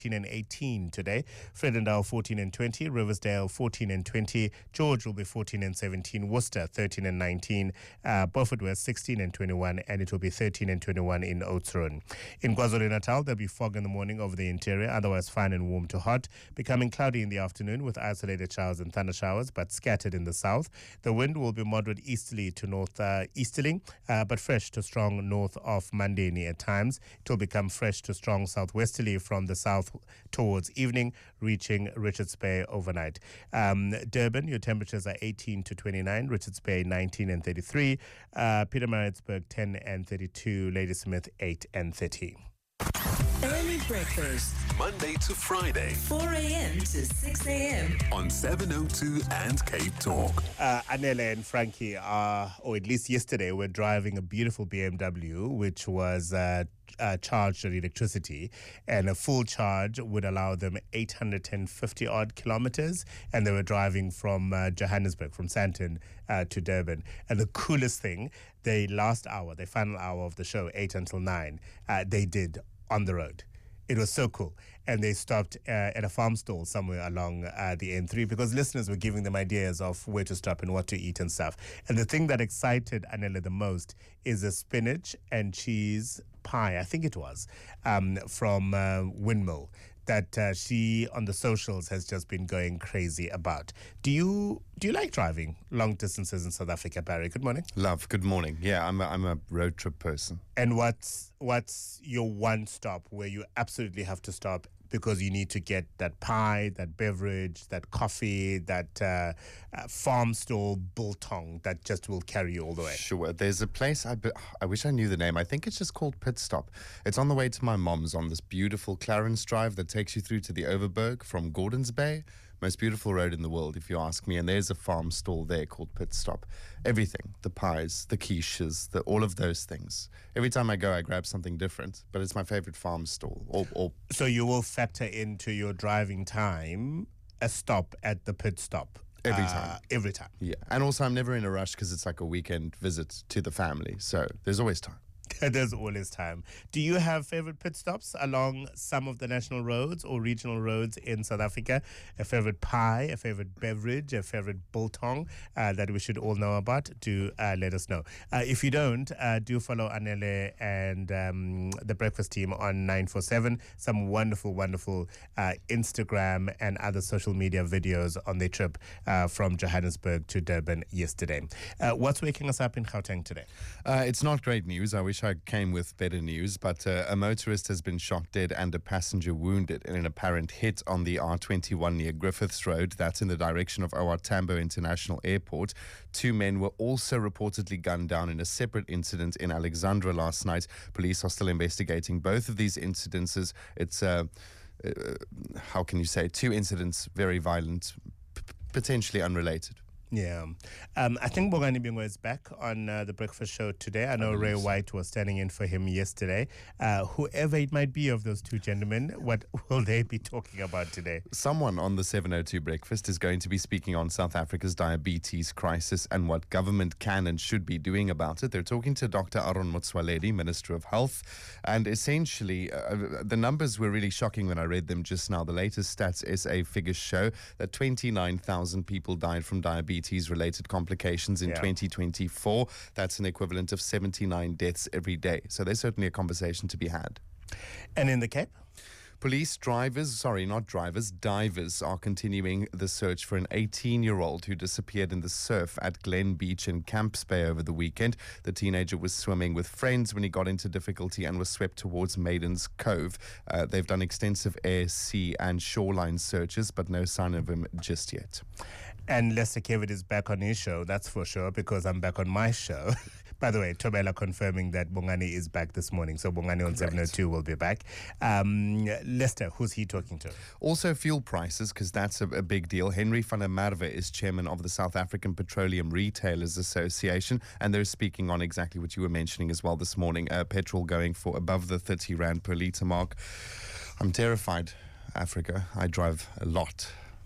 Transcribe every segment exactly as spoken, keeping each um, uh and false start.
and eighteen today. Fredendale fourteen and twenty, Riversdale fourteen and twenty, George will be fourteen and seventeen, Worcester thirteen and nineteen, uh, Beaufort West sixteen and twenty-one, and it will be thirteen and twenty-one in Oudtshoorn. In KwaZulu-Natal, there'll be fog in the morning over the interior, otherwise fine and warm to hot, becoming cloudy in the afternoon with isolated showers and thunder showers, but scattered in the south. The wind will be moderate easterly to north uh, easterly, uh, but fresh to strong north of Mandeni at times. It will become fresh to strong southwesterly from the south towards evening, reaching Richards Bay overnight. Um, Durban, your temperatures are eighteen to twenty-nine, Richards Bay nineteen and thirty-three, uh, Pietermaritzburg ten and thirty-two, Ladysmith eight and thirty. Early breakfast, Monday to Friday, four a.m. to six a.m. on seven oh two and Cape Talk. Uh, Anele and Frankie are, or at least yesterday, were driving a beautiful B M W, which was uh, uh, charged with electricity, and a full charge would allow them eight hundred fifty odd kilometers, and they were driving from uh, Johannesburg, from Sandton uh, to Durban. And the coolest thing, the last hour, the final hour of the show, eight until nine, uh, they did on the road. It was so cool. And they stopped uh, at a farm stall somewhere along uh, the N three because listeners were giving them ideas of where to stop and what to eat and stuff. And the thing that excited Anela the most is a spinach and cheese pie, I think it was, um, from uh, Windmill, that uh, she on the socials has just been going crazy about. Do you do you like driving long distances in South Africa, Barry? Good morning. Love, good morning. Yeah, I'm a, I'm a road trip person. And what's what's your one stop where you absolutely have to stop because you need to get that pie, that beverage, that coffee, that uh, uh, farm stall biltong that just will carry you all the way? Sure. There's a place, I, be, I wish I knew the name. I think it's just called Pit Stop. It's on the way to my mom's on this beautiful Clarence Drive that takes you through to the Overberg from Gordons Bay. Most beautiful road in the world, if you ask me. And there's a farm stall there called Pit Stop. Everything, the pies, the quiches, the, all of those things. Every time I go, I grab something different. But it's my favorite farm stall. Or, or so you will factor into your driving time a stop at the Pit Stop. Every uh, time. Every time. Yeah. And also, I'm never in a rush because it's like a weekend visit to the family. So there's always time. There's always time. Do you have favorite pit stops along some of the national roads or regional roads in South Africa? A favorite pie, a favorite beverage, a favorite biltong uh, that we should all know about? Do uh, let us know. Uh, if you don't, uh, do follow Anele and um, the breakfast team on nine four seven. Some wonderful, wonderful uh, Instagram and other social media videos on their trip uh, from Johannesburg to Durban yesterday. Uh, what's waking us up in Gauteng today? Uh, it's not great news. I wish I came with better news, but uh, a motorist has been shot dead and a passenger wounded in an apparent hit on the R twenty-one near Griffiths Road. That's in the direction of O R Tambo International Airport. Two men were also reportedly gunned down in a separate incident in Alexandra last night. Police are still investigating both of these incidences. It's, uh, uh, how can you say, two incidents, very violent, p- potentially unrelated. Yeah. Um, I think Bongani Bingwa is back on uh, the breakfast show today. I know I Ray so. White was standing in for him yesterday. Uh, whoever it might be of those two gentlemen, what will they be talking about today? Someone on the seven oh two breakfast is going to be speaking on South Africa's diabetes crisis and what government can and should be doing about it. They're talking to Doctor Aaron Motsoaledi, Minister of Health. And essentially, uh, the numbers were really shocking when I read them just now. The latest Stats S A figures show that twenty-nine thousand people died from diabetes related complications in yeah. twenty twenty-four. That's an equivalent of seventy-nine deaths every day. So there's certainly a conversation to be had. And in the Cape? Police drivers, sorry, not drivers, divers are continuing the search for an eighteen-year-old who disappeared in the surf at Glen Beach in Camps Bay over the weekend. The teenager was swimming with friends when he got into difficulty and was swept towards Maiden's Cove. Uh, they've done extensive air, sea and shoreline searches, but no sign of him just yet. And Lester Kevitt is back on his show, that's for sure, because I'm back on my show. By the way, Tobela confirming that Bongani is back this morning. So Bongani on seven oh two will be back. Um, Lester, who's he talking to? Also fuel prices, because that's a, a big deal. Henry van der Merwe is chairman of the South African Petroleum Retailers Association, and they're speaking on exactly what you were mentioning as well this morning. Uh, petrol going for above the thirty rand per litre mark. I'm terrified, Africa. I drive a lot.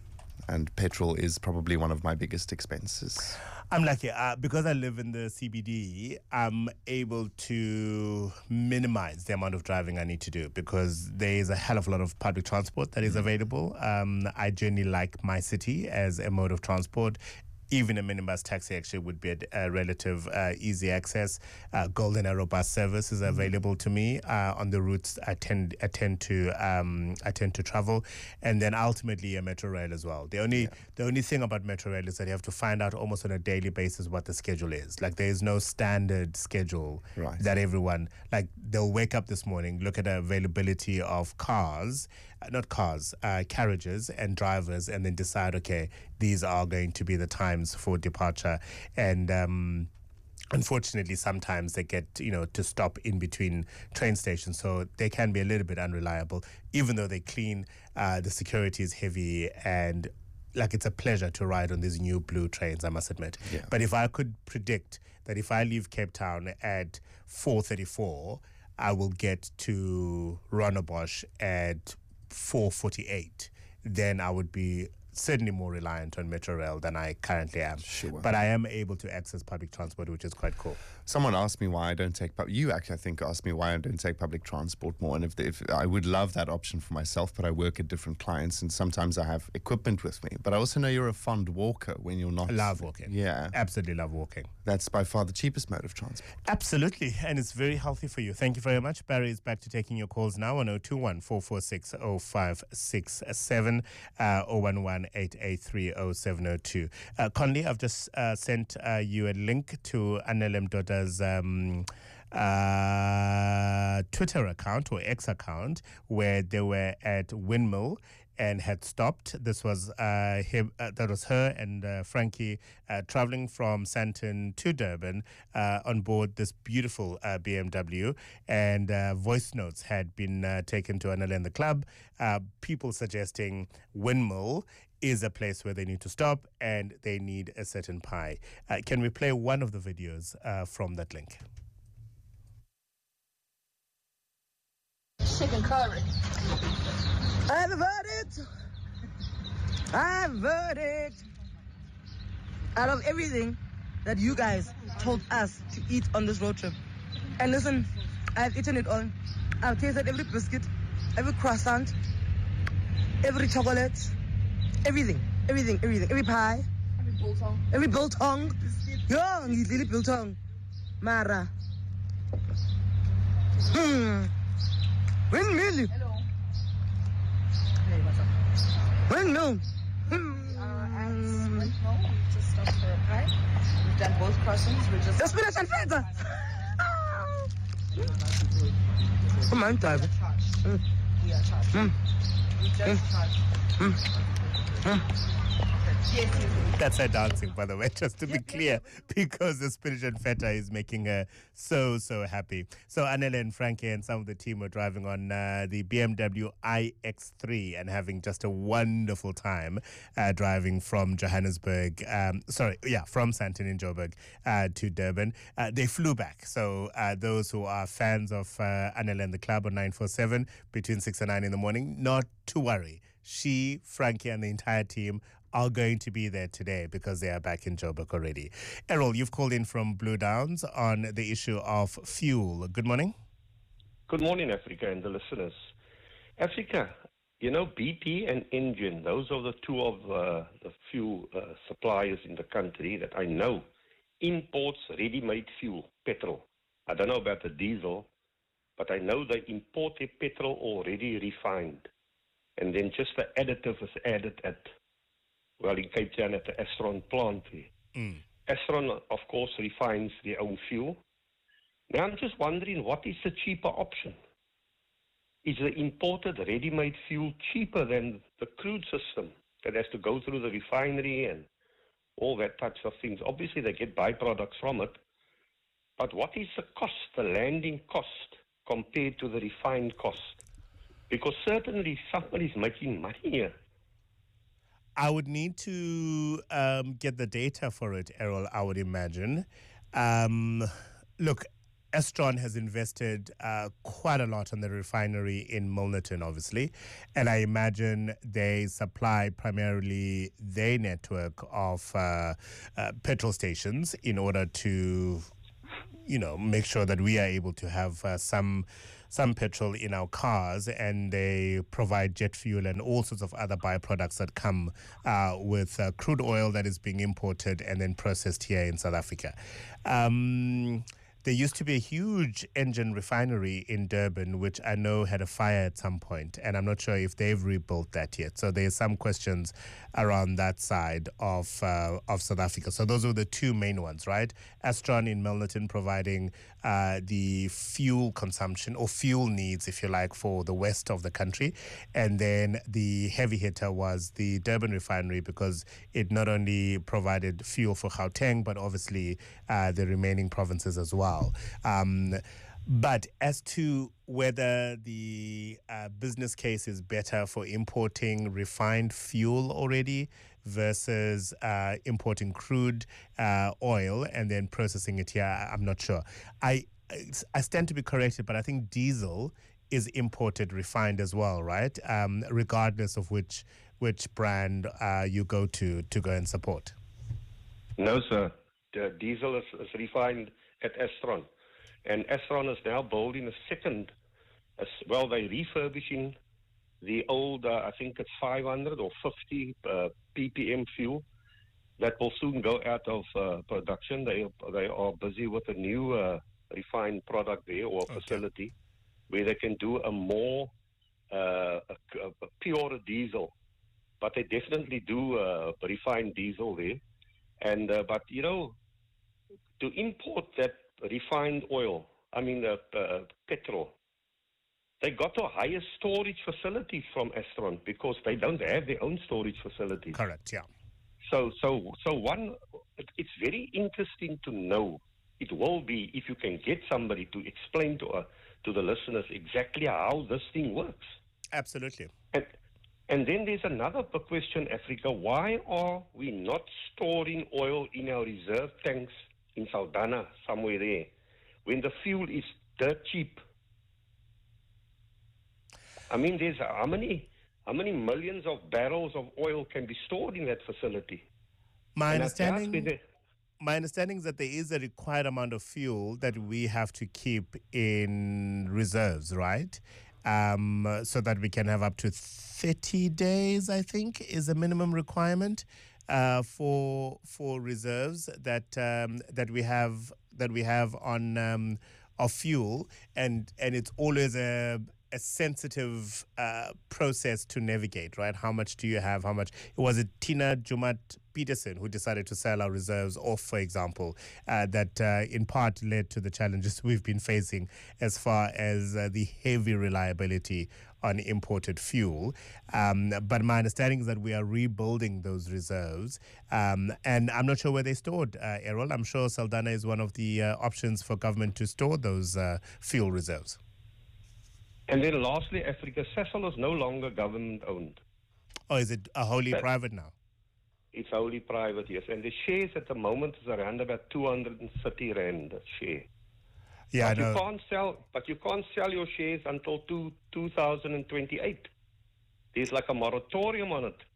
and petrol is probably one of my biggest expenses. I'm lucky uh, because I live in the C B D. I'm able to minimize the amount of driving I need to do because there is a hell of a lot of public transport that is available. Um, I generally like my city as a mode of transport. Even a minibus taxi actually would be a, a relative uh, easy access. Uh, Golden Arrow bus service is available to me uh, on the routes I tend I tend to um, I tend to travel, and then ultimately a metro rail as well. The only yeah. the only thing about metro rail is that you have to find out almost on a daily basis what the schedule is. Like there is no standard schedule right. that everyone like. They'll wake up this morning, look at the availability of cars. Not cars, uh, carriages and drivers, and then decide, okay, these are going to be the times for departure. And um, unfortunately, sometimes they get, you know, to stop in between train stations. So they can be a little bit unreliable, even though they clean, uh, the security is heavy, and like it's a pleasure to ride on these new blue trains, I must admit. Yeah. But if I could predict that if I leave Cape Town at four thirty-four, I will get to Rondebosch at four forty-eight, then I would be certainly more reliant on Metro Rail than I currently am. Sure. But I am able to access public transport, which is quite cool. Someone asked me why I don't take pub- you actually I think asked me why I don't take public transport more, and if, if I would love that option for myself, but I work at different clients and sometimes I have equipment with me. But I also know you're a fond walker when you're not. I love walking. Yeah, absolutely love walking. That's by far the cheapest mode of transport. Absolutely, and it's very healthy for you. Thank you very much. Barry is back to taking your calls now on zero two one, four four six, zero five six seven, uh, zero one one, eight eight three, zero seven zero two. Uh, Conley, I've just uh, sent uh, you a link to Anelem Doda's um, uh, Twitter account or X account where they were at Windmill and had stopped. This was uh, him, uh, that was her and uh, Frankie uh, traveling from Sandton to Durban uh, on board this beautiful uh, B M W, and uh, voice notes had been uh, taken to Anela and the club. Uh, people suggesting Windmill is a place where they need to stop and they need a certain pie. Uh, can we play one of the videos uh, from that link? Chicken curry. I've heard it. I've heard it. Out of everything that you guys told us to eat on this road trip. And listen, I've eaten it all. I've tasted every biscuit, every croissant, every chocolate, everything, everything, everything, every pie. Every biltong. Every biltong. Yo, ngidlile biltong. Mara. Hmm. Windmill. Hello. Hey, what's up? Windmill. Hmm. Uh, and right now, we just stopped for a pie. We've done both croissants. We're just... The spinach and feta. Come on, Dad. Mm. We are charged. Mm. We just mm. charged. Mm. Mm. Yes, yes, yes. That's her dancing, by the way, just to be clear, because the spinach and feta is making her so, so happy. So Anela and Frankie and some of the team were driving on uh, the B M W i X three and having just a wonderful time uh, driving from Johannesburg, um, sorry, yeah, from Sandton in Joburg uh, to Durban. Uh, they flew back. So uh, those who are fans of uh, Anela and the club on nine four seven between six and nine in the morning, not to worry. She, Frankie, and the entire team are going to be there today because they are back in Joburg already. Errol, you've called in from Blue Downs on the issue of fuel. Good morning. Good morning, Africa and the listeners. Africa, you know, B P and Engen, those are the two of uh, the fuel uh, suppliers in the country that I know imports ready-made fuel, petrol. I don't know about the diesel, but I know they import their petrol already refined. And then just the additive is added at well, in Cape Town at the Astron plant. Mm. Astron, of course, refines their own fuel. Now, I'm just wondering, what is the cheaper option? Is the imported ready-made fuel cheaper than the crude system that has to go through the refinery and all that types of things? Obviously, they get byproducts from it. But what is the cost, the landing cost, compared to the refined cost? Because certainly somebody's making money here. I would need to um, get the data for it, Errol, I would imagine. Um, look, Estron has invested uh, quite a lot on the refinery in Milnerton, obviously, and I imagine they supply primarily their network of uh, uh, petrol stations in order to, you know, make sure that we are able to have uh, some some petrol in our cars, and they provide jet fuel and all sorts of other byproducts that come uh, with uh, crude oil that is being imported and then processed here in South Africa. Um, There used to be a huge engine refinery in Durban, which I know had a fire at some point, and I'm not sure if they've rebuilt that yet. So there's some questions around that side of uh, of South Africa. So those were the two main ones, right? Estron in Milnerton providing uh, the fuel consumption or fuel needs, if you like, for the west of the country. And then the heavy hitter was the Durban refinery, because it not only provided fuel for Gauteng, but obviously uh, the remaining provinces as well. Um, but as to whether the uh, business case is better for importing refined fuel already versus uh, importing crude uh, oil and then processing it here, I'm not sure. I I stand to be corrected, but I think diesel is imported refined as well, right? Um, regardless of which which brand uh, you go to to go and support. No, sir. The diesel is, is refined at Estron. And Estron is now building a second, as well, they're refurbishing the old, uh, I think it's five hundred or fifty uh, P P M fuel that will soon go out of uh, production. They, they are busy with a new uh, refined product there, or Okay. facility, where they can do a more uh, a, a pure diesel. But they definitely do uh, refined diesel there. And uh, but, you know, to import that refined oil, I mean uh, uh, petrol, they got to hire storage facilities from Estron because they don't have their own storage facilities. Correct, yeah. So, so, so one, it, it's very interesting to know. It will be if you can get somebody to explain to uh, to the listeners exactly how this thing works. Absolutely. And and then there's another question, Africa. Why are we not storing oil in our reserve tanks in Saldanha, somewhere there, when the fuel is dirt cheap? I mean, there's how many how many millions of barrels of oil can be stored in that facility? My And I doubt understanding, whether- my understanding is that there is a required amount of fuel that we have to keep in reserves, right? Um, so that we can have up to thirty days, I think, is a minimum requirement uh, for for reserves that um, that we have that we have on um, of fuel, and and it's always a a sensitive uh, process to navigate, right? How much do you have? How much? Was it Tina Jumat Peterson who decided to sell our reserves off, for example, uh, that uh, in part led to the challenges we've been facing as far as uh, the heavy reliability on imported fuel. Um, but my understanding is that we are rebuilding those reserves. Um, and I'm not sure where they're stored, uh, Errol. I'm sure Saldanha is one of the uh, options for government to store those uh, fuel reserves. And then lastly, Africa, Sasol is no longer government-owned. Or is it a wholly That- private now? It's wholly private, yes. And the shares at the moment is around about two hundred thirty rand a share. Yeah, but I know. you can't sell, but you can't sell your shares until two, 2028. There's like a moratorium on it.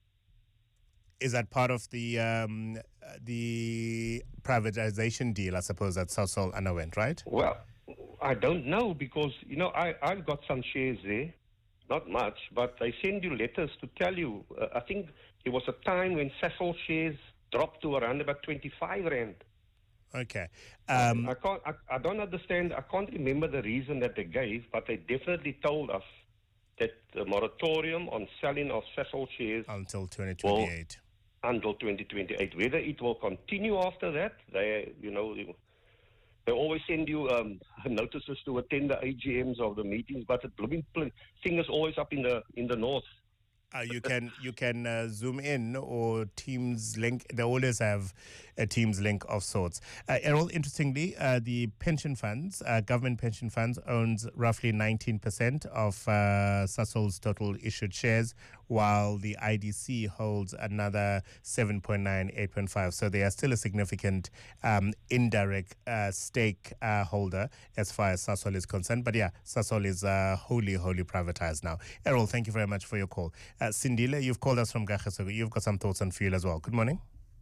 Is that part of the um, uh, the privatization deal, I suppose, that Sasol underwent, right? Well, I don't know because, you know, I, I've got some shares there. Not much, but they send you letters to tell you. Uh, I think there was a time when Sasol shares dropped to around about twenty-five rand. Okay. Um, I can't. I, I don't understand. I can't remember the reason that they gave, but they definitely told us that the moratorium on selling of Sasol shares until twenty twenty-eight. until twenty twenty-eight. Whether it will continue after that, they, you know, they always send you um, notices to attend the A G Ms of the meetings, but the blooming pl- thing is always up in the in the north. Uh, you can you can uh, zoom in or Teams link. They always have a Teams link of sorts. Uh, Errol, interestingly, uh, the pension funds, uh, government pension funds, owns roughly nineteen percent of uh, Sasol's total issued shares, while the I D C holds another seven point nine, eight point five. So they are still a significant um, indirect uh, stake uh, holder as far as Sasol is concerned. But yeah, Sasol is uh, wholly, wholly privatized now. Errol, thank you very much for your call. Uh, Sindile, you've called us from Kagiso. You've got some thoughts on fuel as well. Good morning.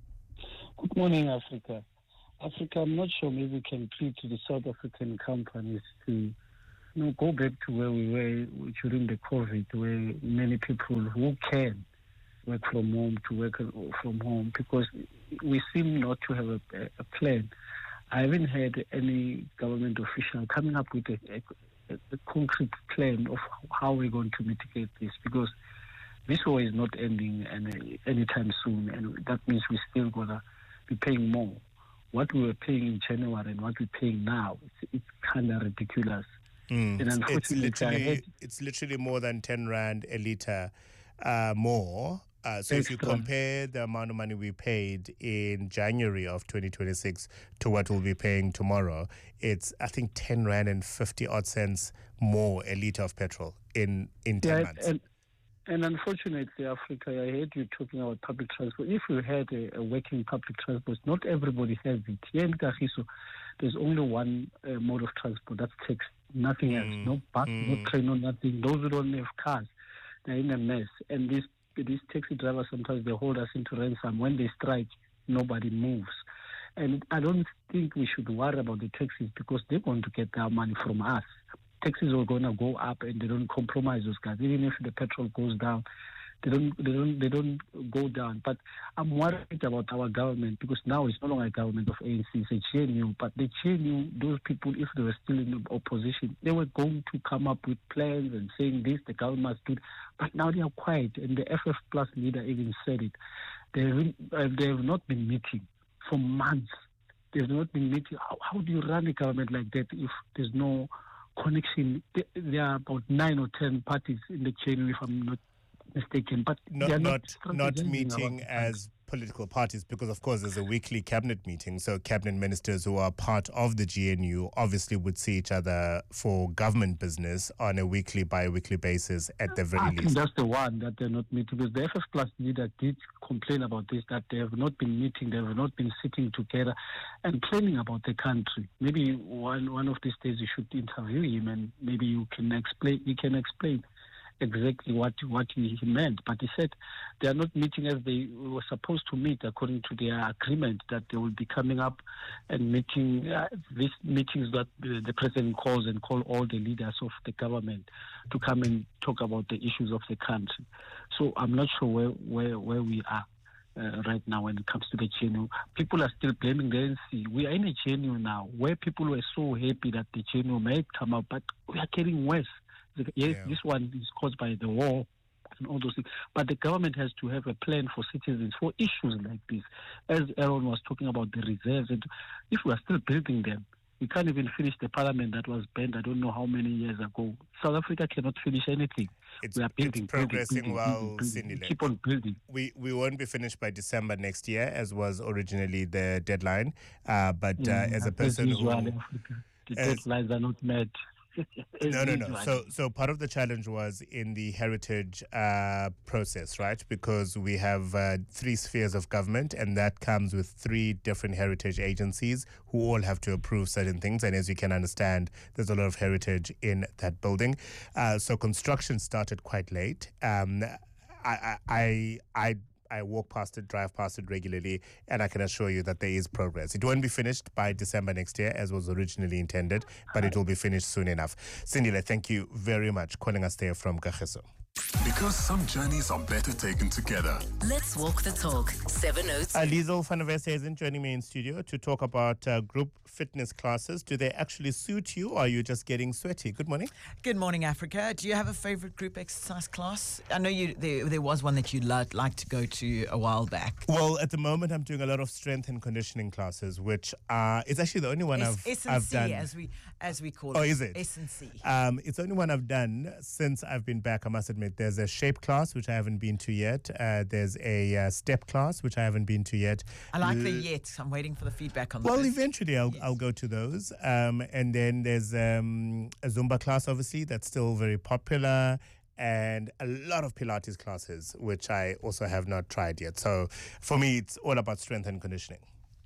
Good morning, Africa. Africa, I'm not sure maybe we can plead to the South African companies to you know, go back to where we were during the COVID, where many people who can work from home to work from home, because we seem not to have a, a plan. I haven't heard any government official coming up with a, a, a concrete plan of how we're going to mitigate this, because this war is not ending any anytime soon, and that means we're still going to be paying more. What we were paying in January and what we're paying now, it's, it's kind of ridiculous. Mm. And unfortunately, it's literally heard, it's literally more than ten rand a litre uh, more. Uh, so if you Extra. compare the amount of money we paid in January of twenty twenty-six to what we'll be paying tomorrow, it's I think ten rand and fifty odd cents more a litre of petrol in in ten yeah, months. And, and unfortunately, Africa, I heard you talking about public transport. If you had a, a working public transport, not everybody has it. Here in Kagiso, there's only one uh, mode of transport, that's taxi, nothing Mm, else. No bus, mm. no train, no nothing. Those who don't have cars, they're in a mess. And these these taxi drivers, sometimes they hold us into ransom. When they strike, nobody moves. And I don't think we should worry about the taxis, because they're going to get their money from us. Taxis are going to go up, and they don't compromise those guys. Even if the petrol goes down, they don't, they don't, they don't go down. But I'm worried about our government, because now it's no longer a government of A N C, it's a G N U. But the G N U, those people, if they were still in the opposition, they were going to come up with plans and saying this, the government must do. But now they are quiet, and the F F Plus leader even said it. They have, uh, they have not been meeting for months. They have not been meeting. How, how do you run a government like that if there's no connection? There are about nine or ten parties in the G N U, if I'm not mistaken, but not they are not not, not strategizing meeting about as political parties, because of course there's a weekly cabinet meeting, so cabinet ministers who are part of the G N U obviously would see each other for government business on a weekly bi-weekly basis at the very I think least. that's the one that they're not meeting, because the F F Plus leader did complain about this, that they have not been meeting, they have not been sitting together and planning about the country. Maybe one one of these days you should interview him, and maybe you can explain. He can explain exactly what what he meant. But he said they are not meeting as they were supposed to meet according to their agreement, that they will be coming up and meeting uh, these meetings that the, the president calls and call all the leaders of the government to come and talk about the issues of the country. So I'm not sure where where, where we are uh, right now when it comes to the G N U. People are still blaming the A N C. We are in a G N U now where people were so happy that the G N U may come out, but we are getting worse. Yes, Yeah. this one is caused by the war and all those things. But the government has to have a plan for citizens for issues like this. As Aaron was talking about the reserves, and if we are still building them, we can't even finish the parliament that was banned I don't know how many years ago. South Africa cannot finish anything. It's, we are building, it's progressing building, well, building, building. Cindy. We keep on building. We we won't be finished by December next year, as was originally the deadline. Uh, but uh, Yeah, as a as person usual, who Africa. The as- deadlines are not met. As no, no, no. usual. So, so part of the challenge was in the heritage uh, process, right? Because we have uh, three spheres of government, and that comes with three different heritage agencies who all have to approve certain things. And as you can understand, there's a lot of heritage in that building. Uh, so construction started quite late. Um, I, I, I, I walk past it, drive past it regularly, and I can assure you that there is progress. It won't be finished by December next year, as was originally intended, but it will be finished soon enough. Sindile, thank you very much calling us there from Kagiso. Because some journeys are better taken together. Let's walk the talk. seven oh two. Uh, Liesl van der West isn't joining me in studio to talk about uh, group fitness classes. Do they actually suit you, or are you just getting sweaty? Good morning. Good morning, Africa. Do you have a favorite group exercise class? I know you there, there was one that you'd like, like to go to a while back. Well, at the moment, I'm doing a lot of strength and conditioning classes, which uh, is actually the only one S- I've, S and I've C, done. as we as we call Oh, it. is it? S and C. Um, it's the only one I've done since I've been back, I must admit, admit, there's a shape class, which I haven't been to yet. Uh, there's a uh, step class, which I haven't been to yet. I like L- the yet. I'm waiting for the feedback on Well, those. eventually I'll, Yes. I'll go to those. Um, and then there's um, a Zumba class, obviously, that's still very popular. And a lot of Pilates classes, which I also have not tried yet. So for me, it's all about strength and conditioning.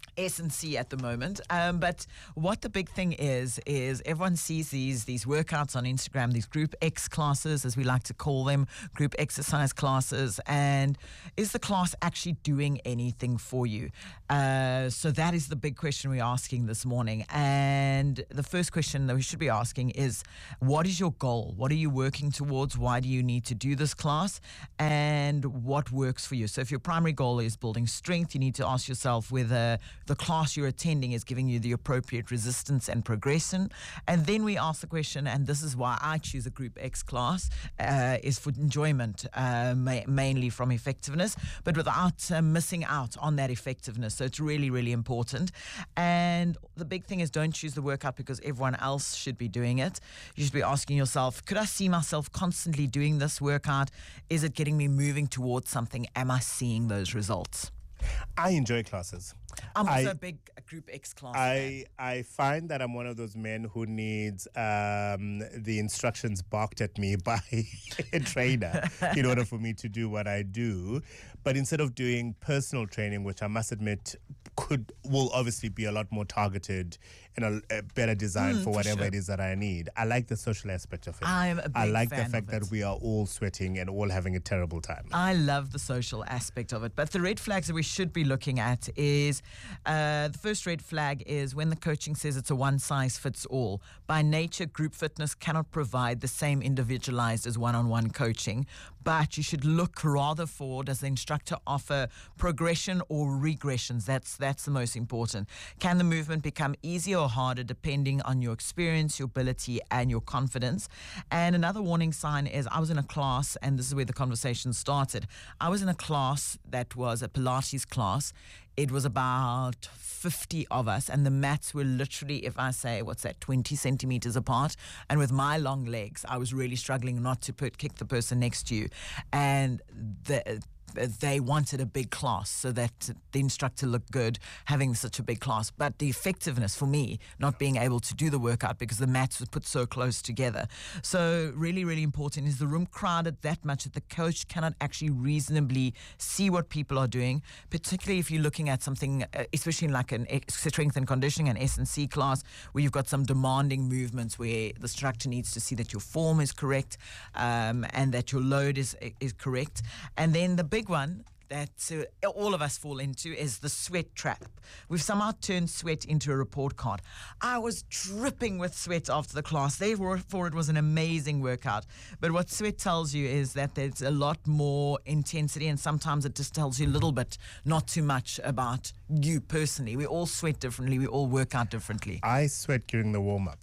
S and C at the moment. Um, but what the big thing is, is everyone sees these these workouts on Instagram, these group X classes, as we like to call them, group exercise classes. And is the class actually doing anything for you? Uh, so that is the big question we're asking this morning. And the first question that we should be asking is, what is your goal? What are you working towards? Why do you need to do this class? And what works for you? So if your primary goal is building strength, you need to ask yourself whether the class you're attending is giving you the appropriate resistance and progression. And then we ask the question, and this is why I choose a Group X class, uh, is for enjoyment, uh, ma- mainly from effectiveness, but without uh, missing out on that effectiveness. So it's really, really important. And the big thing is, don't choose the workout because everyone else should be doing it. You should be asking yourself, could I see myself constantly doing this workout? Is it getting me moving towards something? Am I seeing those results? I enjoy classes. I'm also I- a big Group X class I I find that I'm one of those men who needs um, the instructions barked at me by a trainer in order for me to do what I do. But instead of doing personal training, which I must admit could will obviously be a lot more targeted and a, a better design Mm, for for whatever sure. it is that I need, I like the social aspect of it. I'm a I big like the fan fact of that it. we are all sweating and all having a terrible time. I love the social aspect of it. But the red flags that we should be looking at is uh, the first red flag is when the coaching says it's a one size fits all. By nature, group fitness cannot provide the same individualized as one-on-one coaching. But you should look rather for, does the instructor offer progression or regressions? That's that's the most important. Can the movement become easier or harder depending on your experience, your ability, and your confidence? And another warning sign is, I was in a class, and this is where the conversation started. I was in a class that was a Pilates class. It was about fifty of us, and the mats were literally, if I say, what's that, twenty centimeters apart. And with my long legs, I was really struggling not to put kick the person next to you. And the they wanted a big class so that the instructor looked good having such a big class. But the effectiveness for me, not being able to do the workout because the mats were put so close together. So really, really important. Is the room crowded that much that the coach cannot actually reasonably see what people are doing, particularly if you're looking at something, uh, especially like an ex- strength and conditioning, an S and C class, where you've got some demanding movements where the instructor needs to see that your form is correct um, and that your load is is correct. And then the big one that uh, all of us fall into is the sweat trap. We've somehow turned sweat into a report card. I was dripping with sweat after the class. Therefore, it was an amazing workout. But what sweat tells you is that there's a lot more intensity, and sometimes it just tells you a little bit, not too much, about you personally. We all sweat differently. We all work out differently. I sweat during the warm-up.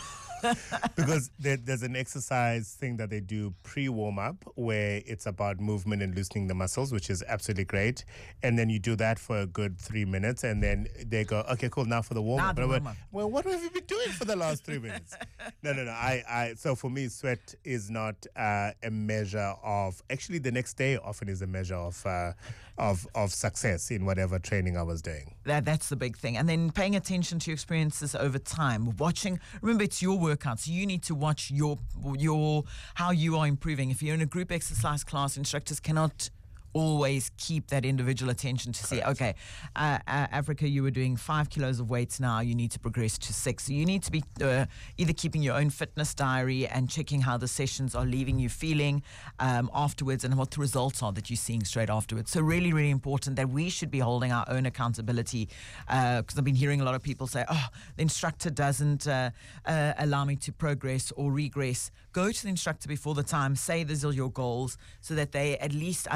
Because there, there's an exercise thing that they do pre-warm-up where it's about movement and loosening the muscles, which is absolutely great. And then you do that for a good three minutes, and then they go, okay, cool, now for the warm-up. Now the But I went, warm-up. well, what have you been doing for the last three minutes? No, no, no. I, I, so for me, sweat is not uh, a measure of, actually the next day often is a measure of, uh, of, of success in whatever training I was doing. That that's the big thing. And then paying attention to your experiences over time. Watching, remember, it's your workout, so you need to watch your your how you are improving. If you're in a group exercise class, instructors cannot always keep that individual attention to see, okay, uh, uh, Africa, you were doing five kilos of weights now, you need to progress to six. So you need to be uh, either keeping your own fitness diary and checking how the sessions are leaving you feeling um, afterwards and what the results are that you're seeing straight afterwards. So really, really important that we should be holding our own accountability, because uh, I've been hearing a lot of people say, oh, the instructor doesn't uh, uh, allow me to progress or regress. Go to the instructor before the time, say these are your goals so that they at least understand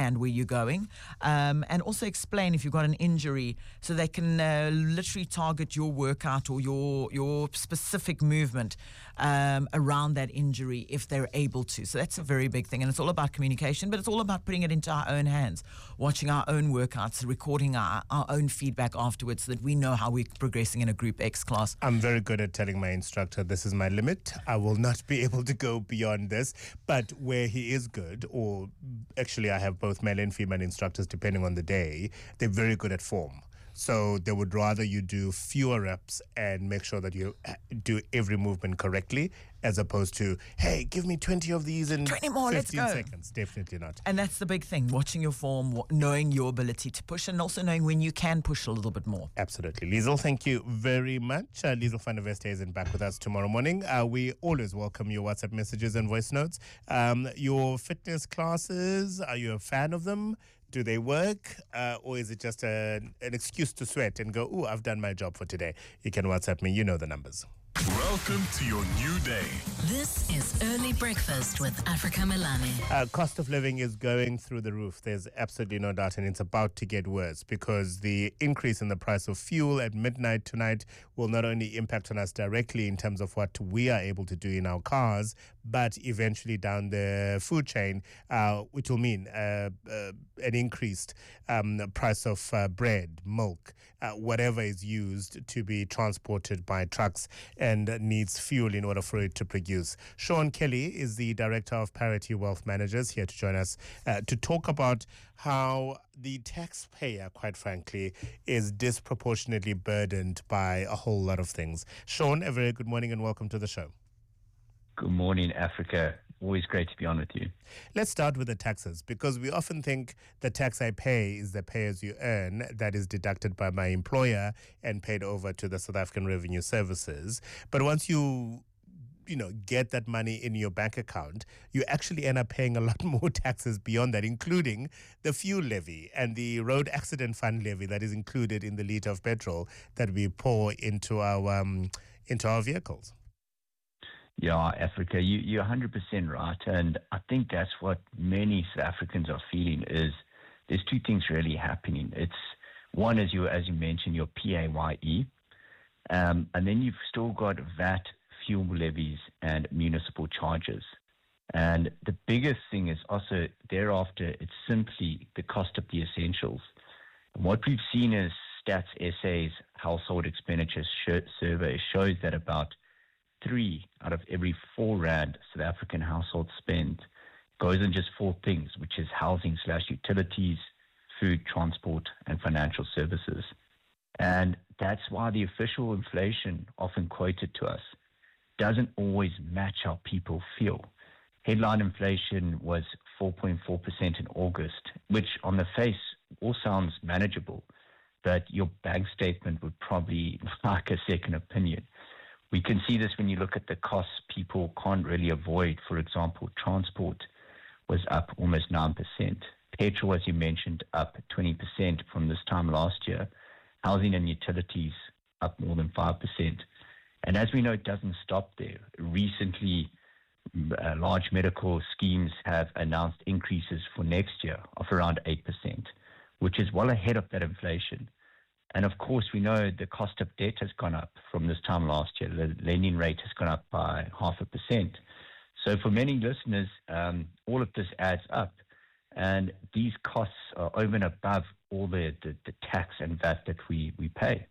understand where you're going, um, and also explain if you've got an injury, so they can uh, literally target your workout or your your specific movement um, around that injury if they're able to. So that's a very big thing, and it's all about communication, but it's all about putting it into our own hands, watching our own workouts, recording our, our own feedback afterwards, so that we know how we're progressing in a Group X class. I'm very good at telling my instructor this is my limit. I will not be able to go beyond this. But where he is good, or actually I have both male and female instructors depending on the day, they're very good at form. So they would rather you do fewer reps and make sure that you do every movement correctly, as opposed to, hey, give me twenty of these in twenty more, fifteen let's go. seconds. Definitely not. And that's the big thing, watching your form, wa- knowing your ability to push, and also knowing when you can push a little bit more. Absolutely. Liesl, thank you very much. Uh, Liesl van der Veste is back with us tomorrow morning. Uh, we always welcome your WhatsApp messages and voice notes. Um, your fitness classes, are you a fan of them? Do they work, uh, or is it just a, an excuse to sweat and go, ooh, I've done my job for today? You can WhatsApp me. You know the numbers. Welcome to your new day. This is Early Breakfast with Africa Milani. Uh, cost of living is going through the roof. There's absolutely no doubt, and it's about to get worse because the increase in the price of fuel at midnight tonight will not only impact on us directly in terms of what we are able to do in our cars, but eventually down the food chain, uh, which will mean uh, uh, an increased um, price of uh, bread, milk, uh, whatever is used to be transported by trucks and needs fuel in order for it to produce. Sean Kelly is the Director of Parity Wealth Managers, here to join us uh, to talk about how the taxpayer, quite frankly, is disproportionately burdened by a whole lot of things. Sean, a very good morning and welcome to the show. Good morning, Africa. Always great to be on with you. Let's start with the taxes, because we often think the tax I pay is the pay as you earn that is deducted by my employer and paid over to the South African Revenue Services. But once you you know, get that money in your bank account, you actually end up paying a lot more taxes beyond that, including the fuel levy and the road accident fund levy that is included in the litre of petrol that we pour into our um, into our vehicles. Yeah, Africa, you, you're one hundred percent right. And I think that's what many South Africans are feeling is there's two things really happening. It's one, as you, as you mentioned, your P A Y E, um, and then you've still got V A T, fuel levies, and municipal charges. And the biggest thing is also thereafter, it's simply the cost of the essentials. And what we've seen is Stats S A's household expenditure sh- survey shows that about three out of every four rand South African household spend goes in just four things, which is housing slash utilities, food, transport, and financial services. And that's why the official inflation often quoted to us doesn't always match how people feel. Headline inflation was four point four percent in August, which on the face all sounds manageable, but your bank statement would probably like a second opinion. We can see this when you look at the costs people can't really avoid. For example, transport was up almost nine percent. Petrol, as you mentioned, up twenty percent from this time last year. Housing and utilities up more than five percent. And as we know, it doesn't stop there. Recently, uh, large medical schemes have announced increases for next year of around eight percent, which is well ahead of that inflation. And of course, we know the cost of debt has gone up from this time last year. The lending rate has gone up by half a percent. So for many listeners, um, all of this adds up. And these costs are over and above all the, the, the tax and V A T that we, we pay.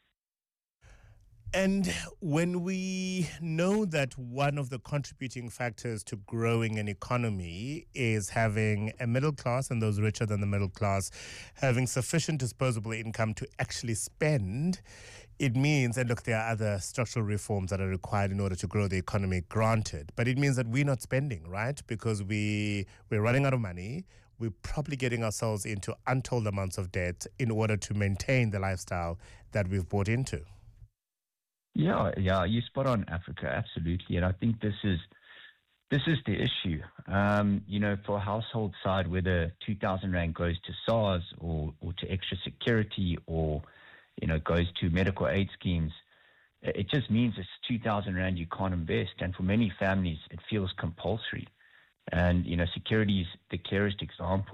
And when we know that one of the contributing factors to growing an economy is having a middle class and those richer than the middle class having sufficient disposable income to actually spend, it means, and look, there are other structural reforms that are required in order to grow the economy, granted, but it means that we're not spending, right? Because we, we're running out of money. We're probably getting ourselves into untold amounts of debt in order to maintain the lifestyle that we've bought into. Yeah, yeah, you spot on, Africa, absolutely. And I think this is this is the issue. Um, you know, for a household side, whether two thousand rand goes to SARS or, or to extra security or, you know, goes to medical aid schemes, it just means it's two thousand rand you can't invest. And for many families, it feels compulsory. And, you know, security is the clearest example.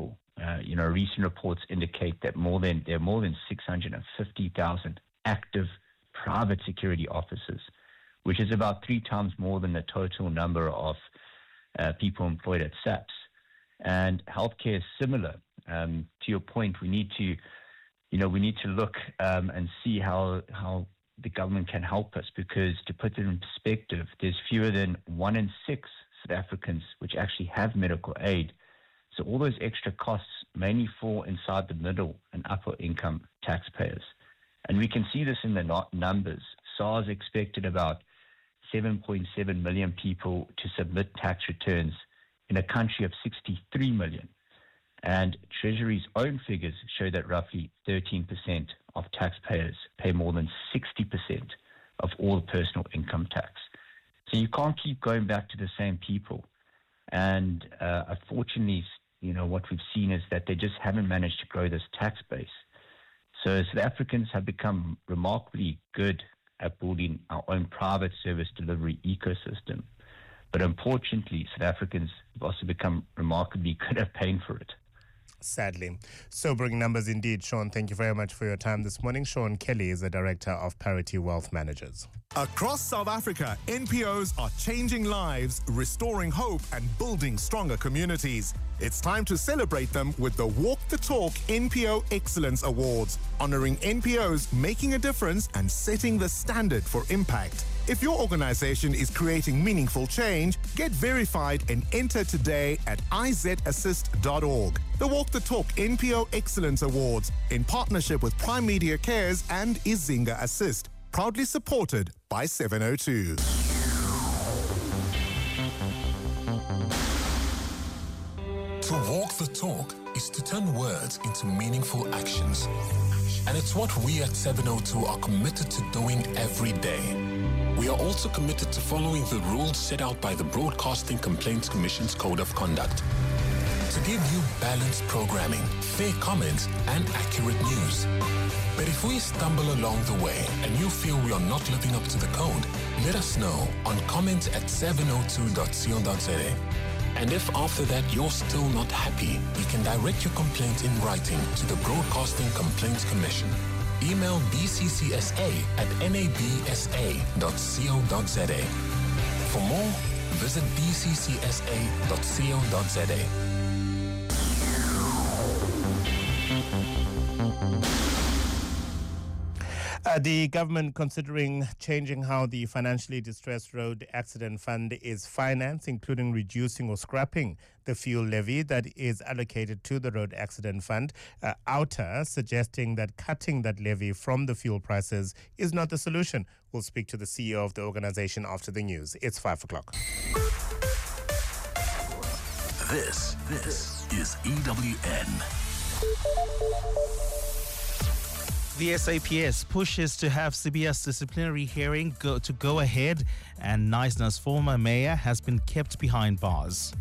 uh, you know, recent reports indicate that more than there are more than six hundred fifty thousand active private security officers, which is about three times more than the total number of uh, people employed at SAPS. And healthcare is similar. Um, to your point, we need to, you know, we need to look um, and see how how the government can help us, because to put it in perspective, there's fewer than one in six South Africans which actually have medical aid. So all those extra costs mainly fall inside the middle and upper income taxpayers. And we can see this in the no- numbers. SARS expected about seven point seven million people to submit tax returns in a country of sixty-three million. And Treasury's own figures show that roughly thirteen percent of taxpayers pay more than sixty percent of all personal income tax. So you can't keep going back to the same people. And uh, unfortunately, you know, what we've seen is that they just haven't managed to grow this tax base. So South Africans have become remarkably good at building our own private service delivery ecosystem. But unfortunately, South Africans have also become remarkably good at paying for it. Sadly. Sobering numbers indeed, Sean. Thank you very much for your time this morning. Sean Kelly is the Director of Parity Wealth Managers. Across South Africa, N P Os are changing lives, restoring hope, and building stronger communities. It's time to celebrate them with the Walk the Talk N P O Excellence Awards, honoring N P Os making a difference and setting the standard for impact. If your organization is creating meaningful change, get verified and enter today at I Z assist dot org. The Walk the Talk N P O Excellence Awards, in partnership with Prime Media Cares and Izinga Assist, proudly supported by seven oh two. To walk the talk is to turn words into meaningful actions. And it's what we at seven oh two are committed to doing every day. We are also committed to following the rules set out by the Broadcasting Complaints Commission's Code of Conduct, to give you balanced programming, fair comments, and accurate news. But if we stumble along the way and you feel we are not living up to the code, let us know on comments at seven oh two dot co dot za. And if after that you're still not happy, you can direct your complaint in writing to the Broadcasting Complaints Commission. Email b c c s a at n a b s a dot co dot za. For more, visit b c c s a dot co dot za. Uh, the government considering changing how the financially distressed road accident fund is financed, including reducing or scrapping the fuel levy that is allocated to the road accident fund. Uh, Outer suggesting that cutting that levy from the fuel prices is not the solution. We'll speak to the C E O of the organization after the news. It's five o'clock. This, this is E W N. The S A P S pushes to have Sibiya's disciplinary hearing go to go ahead, and Knysna's former mayor has been kept behind bars.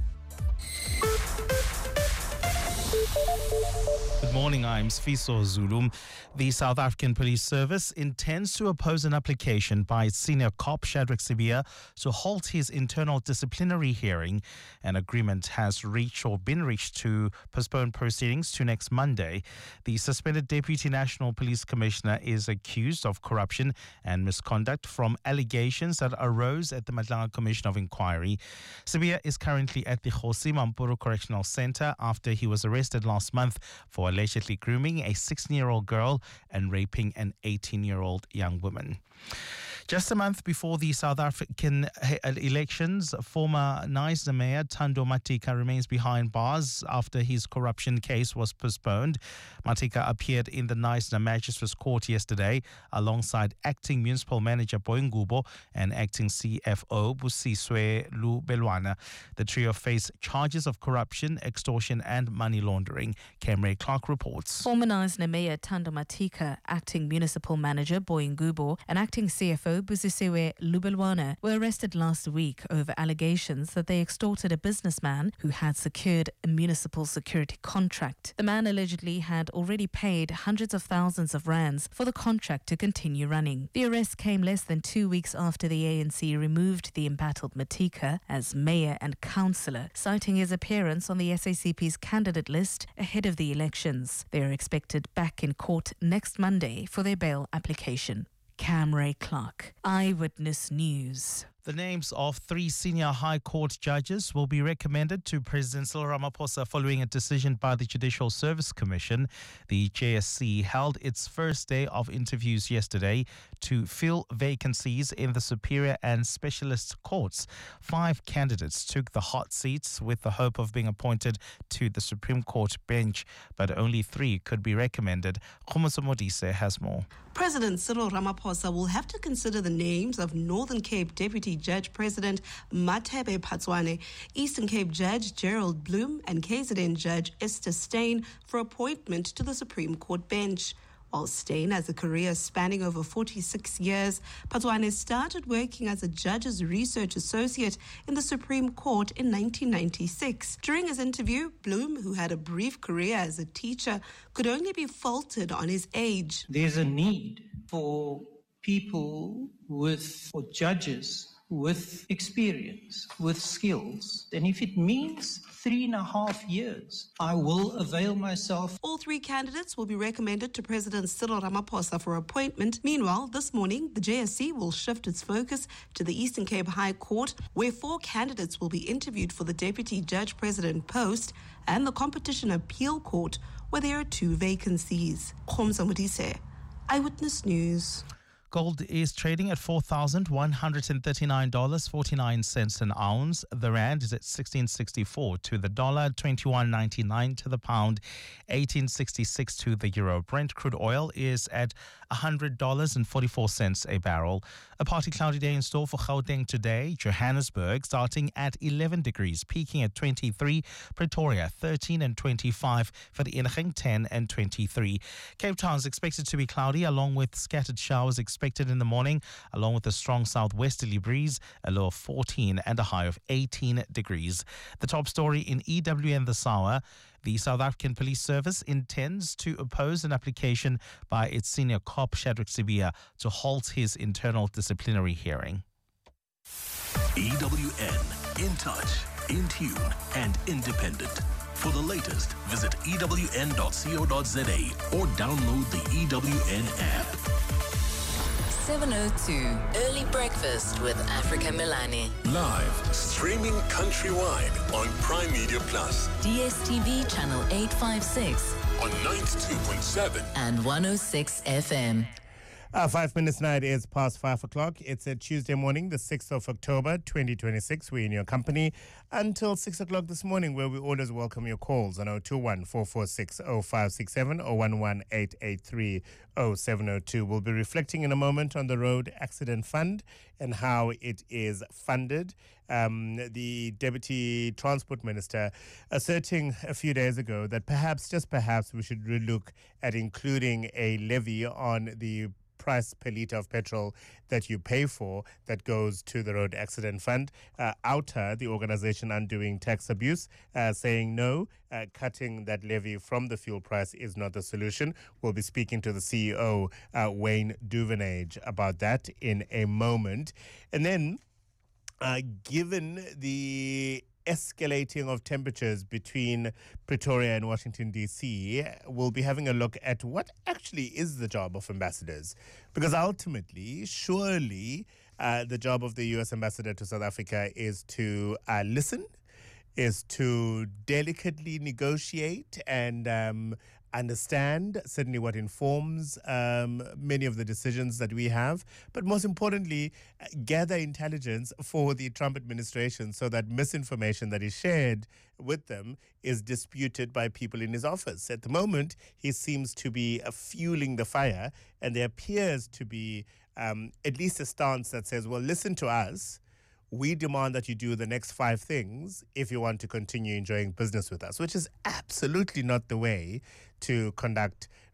Good morning, I'm Sfiso Zulum. The South African Police Service intends to oppose an application by its senior cop, Shadrack Sibiya, to halt his internal disciplinary hearing. An agreement has reached or been reached to postpone proceedings to next Monday. The suspended Deputy National Police Commissioner is accused of corruption and misconduct from allegations that arose at the Madlanga Commission of Inquiry. Sibiya is currently at the Kgosi Mampuru Correctional Center after he was arrested last month for allegedly grooming a sixteen-year-old girl and raping an eighteen-year-old young woman. Just a month before the South African elections, former Knysna Mayor Thando Matika remains behind bars after his corruption case was postponed. Matika appeared in the Knysna Magistrates Court yesterday alongside acting Municipal Manager Boy Ngubo and acting C F O Busiswe Lubelwana. The trio face charges of corruption, extortion and money laundering. Kemre Clark reports. Former Knysna Mayor Thando Matika, acting Municipal Manager Boy Ngubo and acting C F O Limpopo, Busisiwe Lubelwana, were arrested last week over allegations that they extorted a businessman who had secured a municipal security contract. The man allegedly had already paid hundreds of thousands of rands for the contract to continue running. The arrest came less than two weeks after the A N C removed the embattled Matika as mayor and councillor, citing his appearance on the S A C P's candidate list ahead of the elections. They are expected back in court next Monday for their bail application. Cam Ray Clark, Eyewitness News. The names of three senior High Court judges will be recommended to President Cyril Ramaphosa following a decision by the Judicial Service Commission. The J S C held its first day of interviews yesterday to fill vacancies in the Superior and Specialist Courts. Five candidates took the hot seats with the hope of being appointed to the Supreme Court bench, but only three could be recommended. Kgomoso Modise has more. President Cyril Ramaphosa will have to consider the names of Northern Cape Deputy Judge President Mathebe Phatswane, Eastern Cape Judge Gerald Bloom, and K Z N Judge Esther Steyn for appointment to the Supreme Court bench. While Steyn has a career spanning over forty-six years, Phatswane started working as a judge's research associate in the Supreme Court in nineteen ninety-six. During his interview, Bloom, who had a brief career as a teacher, could only be faulted on his age. There's a need for people with, or judges with experience, with skills. And if it means three and a half years, I will avail myself. All three candidates will be recommended to President Cyril Ramaphosa for appointment. Meanwhile, this morning, the J S C will shift its focus to the Eastern Cape High Court, where four candidates will be interviewed for the Deputy Judge President post, and the Competition Appeal Court, where there are two vacancies. Kgomoso Modise, Eyewitness News. Gold is trading at four thousand one hundred thirty-nine dollars and forty-nine cents an ounce. The rand is at sixteen sixty-four to the dollar, twenty-one ninety-nine to the pound, eighteen sixty-six to the euro. Brent crude oil is at one hundred dollars and forty-four cents a barrel. A partly cloudy day in store for Gauteng today. Johannesburg starting at eleven degrees, peaking at twenty-three. Pretoria thirteen and twenty-five. Vereeniging ten and twenty-three. Cape Town is expected to be cloudy along with scattered showers expected in the morning, along with a strong southwesterly breeze, a low of fourteen and a high of eighteen degrees. The top story in E W N this hour. The South African Police Service intends to oppose an application by its senior cop, Shadrack Sibiya, to halt his internal disciplinary hearing. E W N, in touch, in tune, and independent. For the latest, visit E W N dot co dot za or download the E W N app. seven oh two, Early Breakfast with Africa Milani. Live, streaming countrywide on Prime Media Plus. D S T V channel eight fifty-six. On ninety-two point seven. And one oh six F M. Uh, five minutes now, it is past five o'clock. It's a Tuesday morning, the sixth of October, twenty twenty-six. We're in your company until six o'clock this morning, where we always welcome your calls on oh two one, four four six, oh five six seven or one one eight eight three, oh seven oh two. We'll be reflecting in a moment on the Road Accident Fund and how it is funded. Um, the Deputy Transport Minister asserting a few days ago that perhaps, just perhaps, we should relook at including a levy on the price per litre of petrol that you pay for that goes to the Road Accident Fund. Uh, Outer, the organization Undoing Tax Abuse, uh, saying no, uh, cutting that levy from the fuel price is not the solution. We'll be speaking to the C E O, uh, Wayne Duvenage, about that in a moment. And then, uh, given the escalating of temperatures between Pretoria and Washington, D C, we'll be having a look at what actually is the job of ambassadors. Because ultimately, surely, uh, the job of the U S ambassador to South Africa is to uh, listen, is to delicately negotiate and um, understand certainly what informs um, many of the decisions that we have, but most importantly, gather intelligence for the Trump administration so that misinformation that is shared with them is disputed by people in his office. At the moment, he seems to be uh, fueling the fire, and there appears to be um, at least a stance that says, well, listen to us. We demand that you do the next five things if you want to continue enjoying business with us, which is absolutely not the way to conduct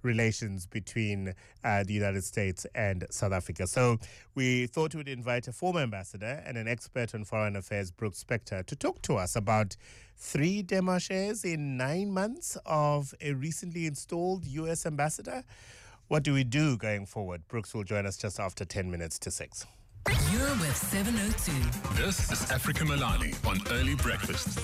relations between uh, the United States and South Africa. So we thought we'd invite a former ambassador and an expert on foreign affairs, Brooks Spector, to talk to us about three demarches in nine months of a recently installed U S ambassador. What do we do going forward? Brooks will join us just after ten minutes to six. You're with seven oh two. This is Africa Milani on Early Breakfast.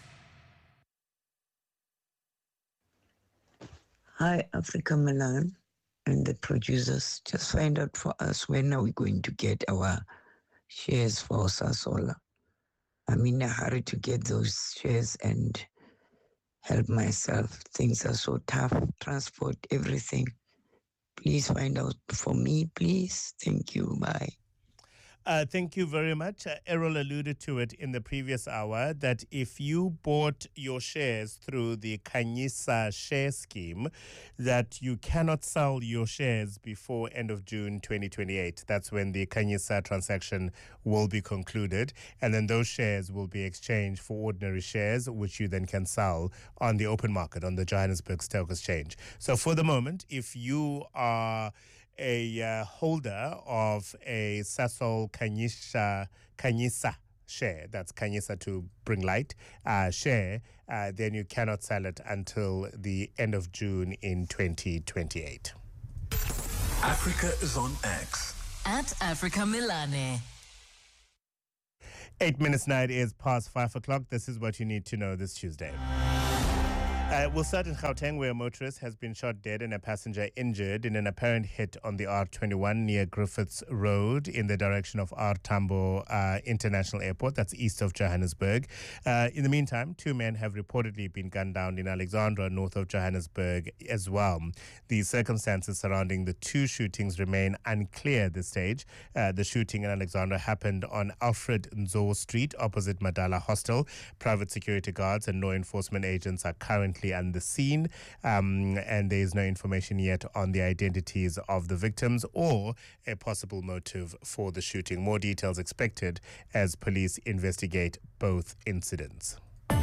Hi, Africa Milan and the producers. Just find out for us when are we going to get our shares for Sasol. I'm in a hurry to get those shares and help myself. Things are so tough, transport, everything. Please find out for me, please. Thank you. Bye. Uh, thank you very much. Uh, Errol alluded to it in the previous hour that if you bought your shares through the Khanyisa share scheme, that you cannot sell your shares before end of June twenty twenty-eight. That's when the Khanyisa transaction will be concluded. And then those shares will be exchanged for ordinary shares, which you then can sell on the open market on the Johannesburg Stock Exchange. So for the moment, if you are a uh, holder of a Sasol Khanyisa, Khanyisa share, that's Khanyisa to bring light, uh, share, uh, then you cannot sell it until the end of June in twenty twenty-eight. Africa is on X. At Africa Milani. Eight minutes now, it is past five o'clock. This is what you need to know this Tuesday. Uh, we'll start in Gauteng, where a motorist has been shot dead and a passenger injured in an apparent hit on the R twenty-one near Griffiths Road in the direction of R Tambo uh, International Airport. That's east of Johannesburg. Uh, in the meantime, two men have reportedly been gunned down in Alexandra, north of Johannesburg as well. The circumstances surrounding the two shootings remain unclear at this stage. Uh, the shooting in Alexandra happened on Alfred Nzo Street, opposite Madala Hostel. Private security guards and law enforcement agents are currently on the scene, um, and there is no information yet on the identities of the victims or a possible motive for the shooting. More details expected as police investigate both incidents.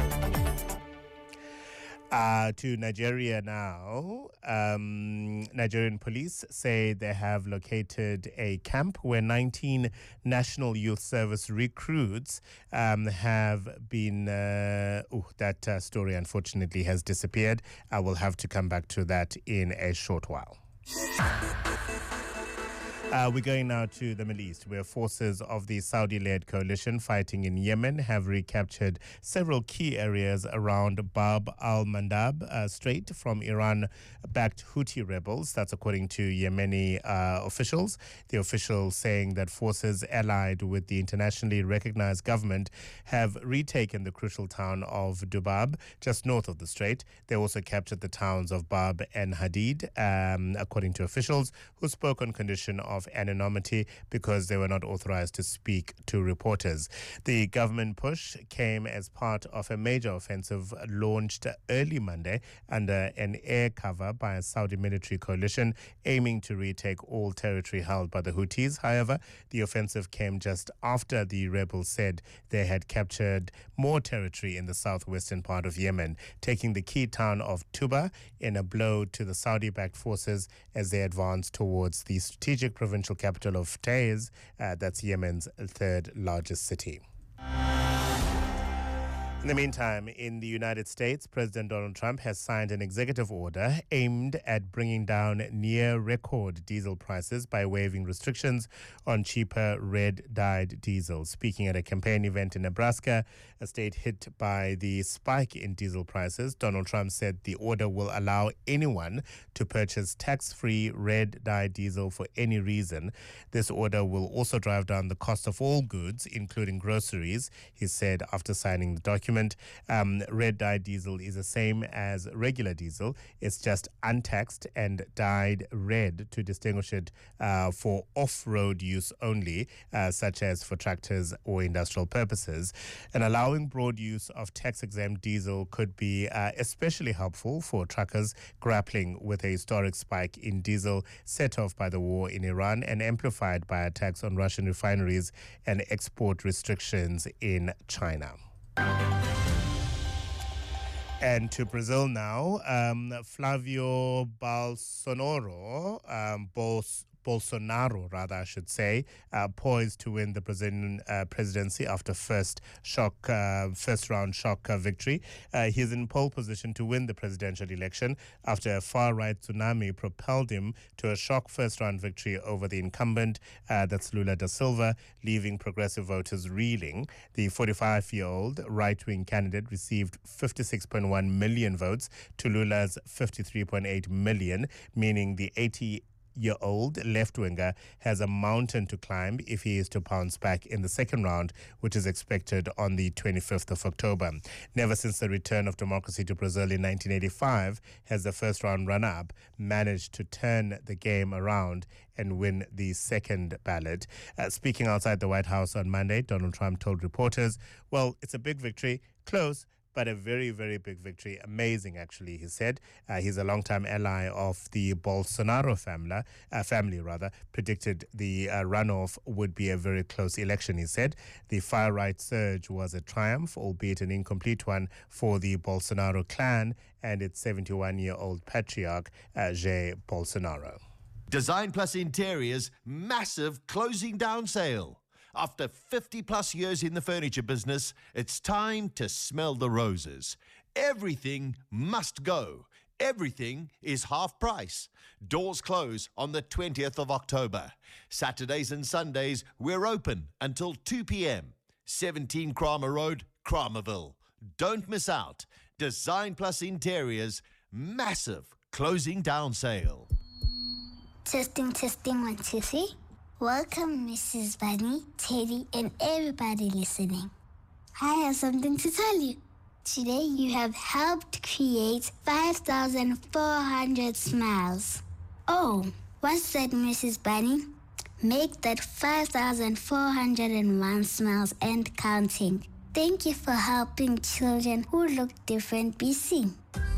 Uh, to Nigeria now. Um, Nigerian police say they have located a camp where nineteen National Youth Service recruits um, have been... Uh, oh, that uh, story unfortunately has disappeared. I will have to come back to that in a short while. Uh, we're going now to the Middle East, where forces of the Saudi-led coalition fighting in Yemen have recaptured several key areas around Bab al-Mandab uh, Strait from Iran-backed Houthi rebels. That's according to Yemeni uh, officials. The officials saying that forces allied with the internationally recognized government have retaken the crucial town of Dubab, just north of the strait. They also captured the towns of Bab and Hadid, um, according to officials who spoke on condition of anonymity because they were not authorized to speak to reporters. The government push came as part of a major offensive launched early Monday under an air cover by a Saudi military coalition aiming to retake all territory held by the Houthis. However, the offensive came just after the rebels said they had captured more territory in the southwestern part of Yemen, taking the key town of Tuba in a blow to the Saudi-backed forces as they advanced towards the strategic provincial capital of Taiz, uh, that's Yemen's third largest city. In the meantime, in the United States, President Donald Trump has signed an executive order aimed at bringing down near-record diesel prices by waiving restrictions on cheaper red-dyed diesel. Speaking at a campaign event in Nebraska, a state hit by the spike in diesel prices, Donald Trump said the order will allow anyone to purchase tax-free red-dyed diesel for any reason. This order will also drive down the cost of all goods, including groceries, he said after signing the document. Um, red dyed diesel is the same as regular diesel. It's just untaxed and dyed red to distinguish it uh, for off-road use only, uh, such as for tractors or industrial purposes. And allowing broad use of tax-exempt diesel could be uh, especially helpful for truckers grappling with a historic spike in diesel set off by the war in Iran and amplified by attacks on Russian refineries and export restrictions in China. And to Brazil now, um, Flavio Bolsonaro, um, Bols- Bolsonaro, rather, I should say, uh, poised to win the Brazilian uh, presidency after first shock, uh, first round shock uh, victory. Uh, he is in pole position to win the presidential election after a far-right tsunami propelled him to a shock first round victory over the incumbent, uh, that's Lula da Silva, leaving progressive voters reeling. The forty-five-year-old right-wing candidate received fifty-six point one million votes to Lula's fifty-three point eight million, meaning the eighty-year-old left-winger has a mountain to climb if he is to bounce back in the second round, which is expected on the twenty-fifth of October. Never since the return of democracy to Brazil in nineteen eighty-five has the first-round runner-up managed to turn the game around and win the second ballot. Uh, speaking outside the White House on Monday, Donald Trump told reporters, well, it's a big victory, close, but a very, very big victory. Amazing, actually, he said. Uh, he's a longtime ally of the Bolsonaro family, uh, family rather, predicted the uh, runoff would be a very close election, he said. The far-right surge was a triumph, albeit an incomplete one, for the Bolsonaro clan and its seventy-one-year-old patriarch, uh, Jair Bolsonaro. Design Plus Interiors, massive closing down sale. After fifty plus years in the furniture business, it's time to smell the roses. Everything must go. Everything is half price. Doors close on the twentieth of October. Saturdays and Sundays, we're open until two p.m. seventeen Kramer Road, Kramerville. Don't miss out. Design Plus Interiors, massive closing down sale. Testing, testing, one, two, three. Welcome, Missus Bunny, Teddy, and everybody listening. I have something to tell you. Today, you have helped create five thousand four hundred smiles. Oh, what's that, Missus Bunny? Make that five thousand four hundred one smiles and counting. Thank you for helping children who look different be seen.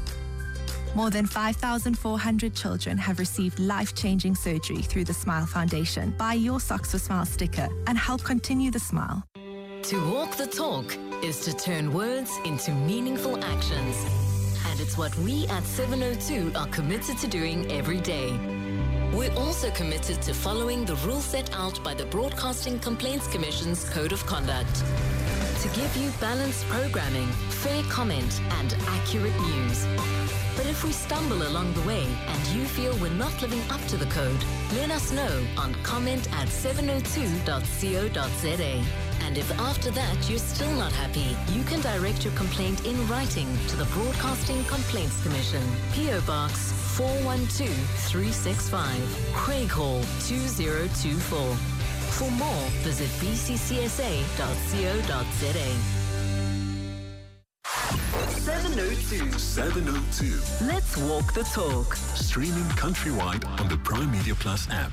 More than five thousand four hundred children have received life-changing surgery through the Smile Foundation. Buy your Socks for Smile sticker and help continue the smile. To walk the talk is to turn words into meaningful actions. And it's what we at seven oh two are committed to doing every day. We're also committed to following the rules set out by the Broadcasting Complaints Commission's Code of Conduct. To give you balanced programming, fair comment, and accurate news. But if we stumble along the way and you feel we're not living up to the code, let us know on comment at seven oh two dot co dot za. And if after that you're still not happy, you can direct your complaint in writing to the Broadcasting Complaints Commission, P O Box four one two three six five, Craig Hall two zero two four. For more, visit b c c s a dot co dot za. seven oh two. seven oh two. Let's walk the talk. Streaming countrywide on the Prime Media Plus app.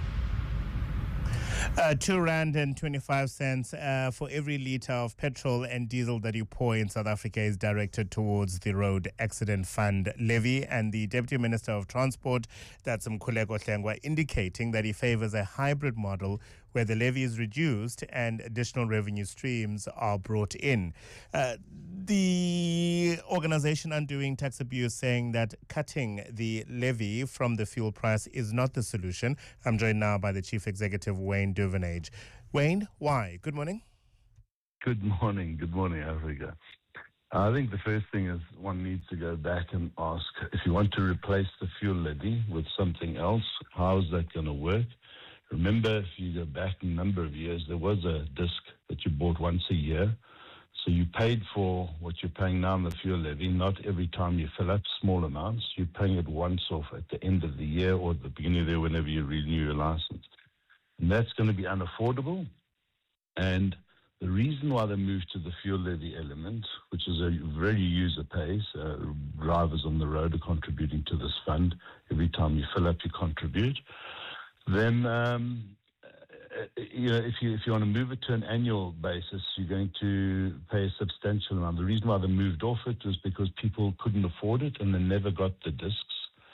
Uh, two rand and twenty-five cents uh, for every litre of petrol and diesel that you pour in South Africa is directed towards the Road Accident Fund levy. And the Deputy Minister of Transport, that's Mkhuleko Hlengwa, indicating that he favours a hybrid model where the levy is reduced and additional revenue streams are brought in. Uh, the organisation Undoing Tax Abuse saying that cutting the levy from the fuel price is not the solution. I'm joined now by the Chief Executive, Wayne Duvenage. Wayne, why? Good morning. Good morning. Good morning, Africa. I think the first thing is one needs to go back and ask, if you want to replace the fuel levy with something else, how is that going to work? Remember, if you go back a number of years, there was a disc that you bought once a year. So you paid for what you're paying now on the fuel levy, not every time you fill up small amounts. You're paying it once off at the end of the year or at the beginning of the year whenever you renew your license. And that's going to be unaffordable. And the reason why they moved to the fuel levy element, which is a very user pays, uh, drivers on the road are contributing to this fund. Every time you fill up, you contribute. Then, um, you know, if you if you want to move it to an annual basis, you're going to pay a substantial amount. The reason why they moved off it was because people couldn't afford it and they never got the discs.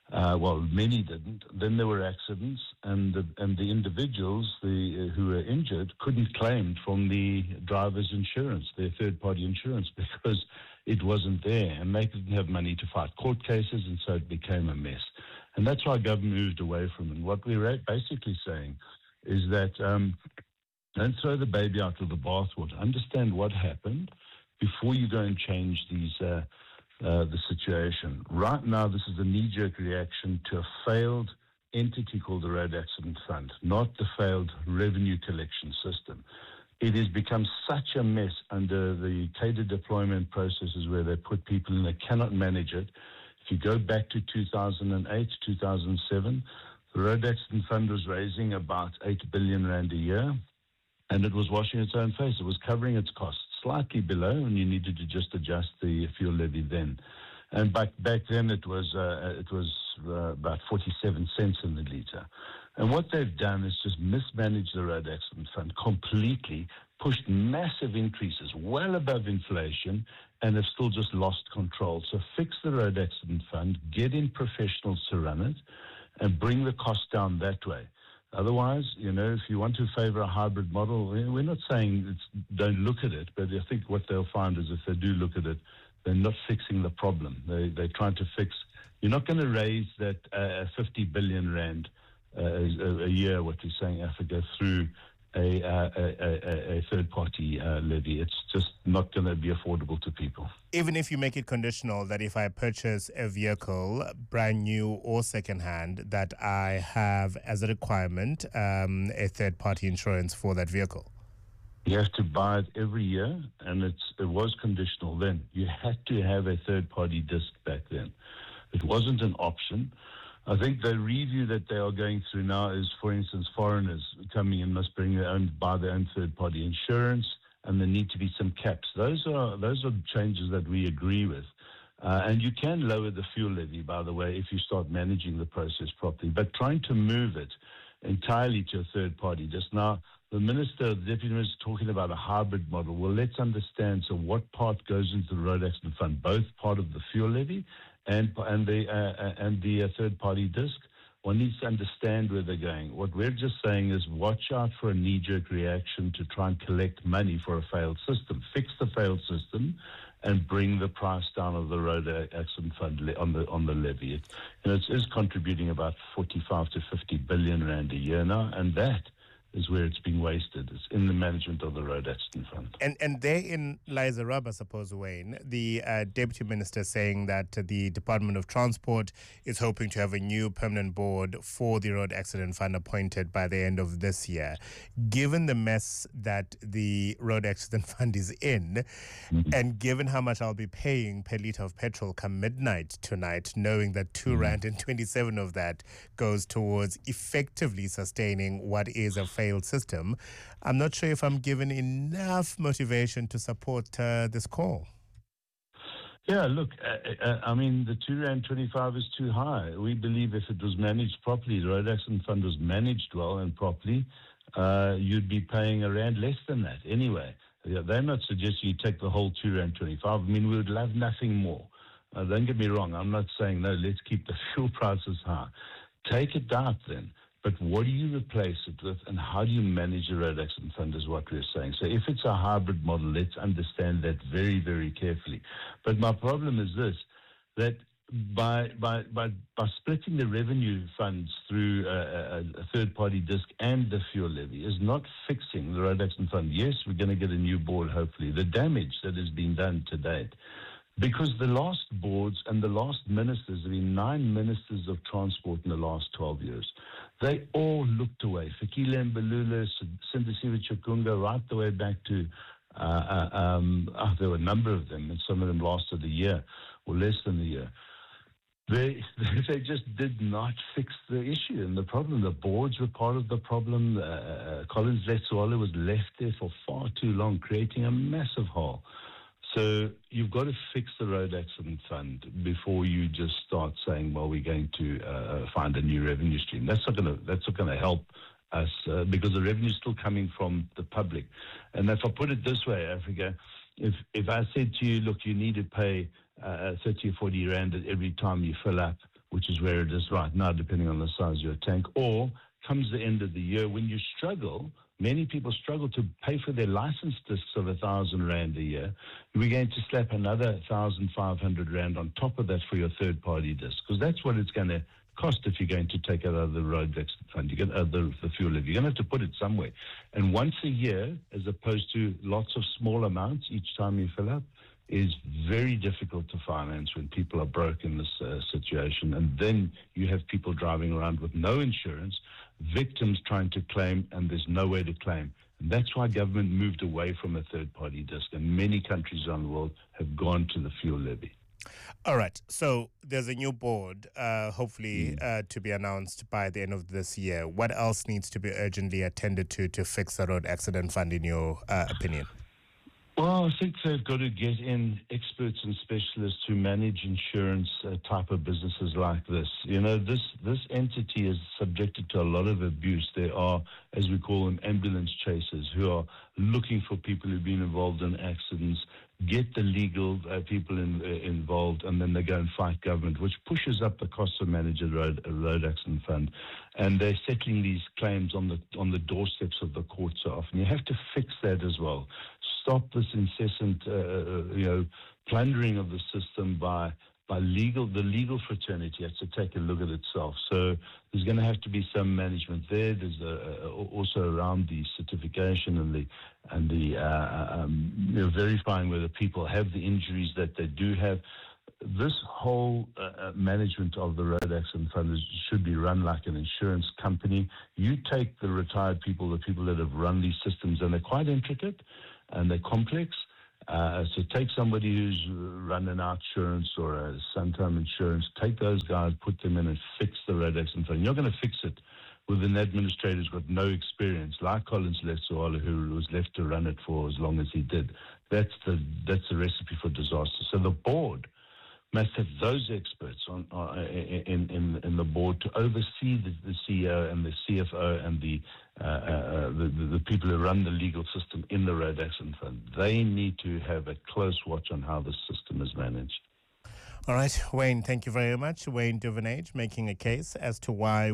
Uh, well, many didn't. Then there were accidents, and the, and the individuals the, uh, who were injured couldn't claim from the driver's insurance, their third-party insurance, because it wasn't there, and they didn't have money to fight court cases, and so it became a mess. And that's why government moved away from it. And what we're basically saying is that um, don't throw the baby out with the bathwater. Understand what happened before you go and change these uh, uh, the situation. Right now, this is a knee-jerk reaction to a failed entity called the Road Accident Fund, not the failed revenue collection system. It has become such a mess under the catered deployment processes where they put people in, they cannot manage it. If you go back to two thousand eight, two thousand seven, the Road Accident Fund was raising about eight billion rand a year, and it was washing its own face. It was covering its costs slightly below, and you needed to just adjust the fuel levy then. And back back then, it was uh, it was uh, about forty-seven cents in the litre. And what they've done is just mismanaged the Road Accident Fund completely, pushed massive increases well above inflation, and have still just lost control. So fix the Road Accident Fund, get in professionals to run it, and bring the cost down that way. Otherwise, you know, if you want to favor a hybrid model, we're not saying it's, don't look at it, but I think what they'll find is if they do look at it, they're not fixing the problem. They, they're trying to fix. You're not going to raise that uh, fifty billion rand uh, a, a year, what we're saying, Africa, through a, uh, a, a, a third-party uh, levy. It's just not going to be affordable to people. Even if you make it conditional that if I purchase a vehicle, brand new or second-hand, that I have as a requirement um, a third-party insurance for that vehicle? You have to buy it every year, and it's, it was conditional then. You had to have a third-party disc back then. It wasn't an option. I think the review that they are going through now is, for instance, foreigners coming in must bring their own, buy their own third-party insurance, and there need to be some caps. Those are those are changes that we agree with. Uh, and you can lower the fuel levy, by the way, if you start managing the process properly. But trying to move it entirely to a third party. Just now, the minister, the deputy minister, is talking about a hybrid model. Well, let's understand. So, what part goes into the Road Accident Fund? Both part of the fuel levy and and the uh, and the uh, third party disc. One needs to understand where they're going. What we're just saying is watch out for a knee-jerk reaction to try and collect money for a failed system. Fix the failed system and bring the price down of the Road Accident Fund le- on the on the levy. It, you know, it is contributing about forty-five to fifty billion rand a year now, and that is where it's being wasted. It's in the management of the Road Accident Fund. And and therein lies a rub, I suppose, Wayne. The uh, Deputy Minister saying that the Department of Transport is hoping to have a new permanent board for the Road Accident Fund appointed by the end of this year. Given the mess that the Road Accident Fund is in, mm-hmm. and given how much I'll be paying per litre of petrol come midnight tonight, knowing that two mm-hmm. rand and twenty-seven of that goes towards effectively sustaining what is a failed system, I'm not sure if I'm given enough motivation to support uh, this call. Yeah, look, uh, uh, I mean, the two rand twenty-five is too high. We believe if it was managed properly, the Road Accident Fund was managed well and properly, uh, you'd be paying a rand less than that anyway. They're not suggesting you take the whole two rand twenty-five. I mean, we would love nothing more. Uh, don't get me wrong. I'm not saying, no, let's keep the fuel prices high. Take it down then. But what do you replace it with, and how do you manage the Road Accident Fund is what we're saying. So if it's a hybrid model, let's understand that very, very carefully. But my problem is this, that by by by, by splitting the revenue funds through a, a, a third-party disc and the fuel levy is not fixing the Road Accident Fund. Yes, we're going to get a new board, hopefully. The damage that has been done to date, because the last boards and the last ministers, there have been nine ministers of transport in the last twelve years. They all looked away. Fikile Mbalula, Sindisiwe Chikunga, right the way back to, uh, uh, um, oh, there were a number of them, and some of them lasted a year or less than a year. They they just did not fix the issue and the problem. The boards were part of the problem. Uh, Collins Letsoalo was left there for far too long, creating a massive hole. So you've got to fix the Road Accident Fund before you just start saying, well, we're going to uh, find a new revenue stream. That's not going to that's not going to help us uh, because the revenue is still coming from the public. And if I put it this way, Africa, if if I said to you, look, you need to pay uh, thirty or forty rand every time you fill up which is where it is right now, depending on the size of your tank, or comes the end of the year when you struggle. Many people struggle to pay for their license discs of a thousand rand a year. We're going to slap another thousand five hundred rand on top of that for your third-party disc, because that's what it's going to cost if you're going to take it out of the road accident fund. You get uh, the, the fuel levy. You're going to have to put it somewhere, and once a year, as opposed to lots of small amounts each time you fill up, is very difficult to finance when people are broke in this uh, situation. And then you have people driving around with no insurance, victims trying to claim, and there's no way to claim. And that's why government moved away from a third-party disc, and many countries around the world have gone to the fuel levy. All right. So there's a new board, uh, hopefully mm. uh, to be announced by the end of this year. What else needs to be urgently attended to to fix the road accident fund, in your uh, opinion? Well, I think they've got to get in experts and specialists who manage insurance uh, type of businesses like this. You know, this this entity is subjected to a lot of abuse. There are, as we call them, ambulance chasers who are looking for people who've been involved in accidents, get the legal uh, people in, uh, involved, and then they go and fight government, which pushes up the cost of managing a road, a road accident fund. And they're settling these claims on the on the doorsteps of the courts so often. You have to fix that as well. Stop this incessant, uh, you know, plundering of the system by by legal. The legal fraternity has to take a look at itself. So there's going to have to be some management there. There's a, a, also around the certification and the and the uh, um, you know, verifying whether people have the injuries that they do have. This whole uh, management of the road accident fund is, should be run like an insurance company. You take the retired people, the people that have run these systems, and they're quite intricate and they're complex. Uh, so take somebody who's run an OUTsurance or a Santam Insurance, take those guys, put them in and fix the road accident fund. You're not going to fix it with an administrator who's got no experience, like Collins Letsoalo, who was left to run it for as long as he did. That's the that's the recipe for disaster. So the board must have those experts on, uh, in, in in the board to oversee the, the C E O and the C F O and the, uh, uh, the the people who run the legal system in the road accident fund. They need to have a close watch on how the system is managed. All right, Wayne, thank you very much. Wayne Duvenage making a case as to why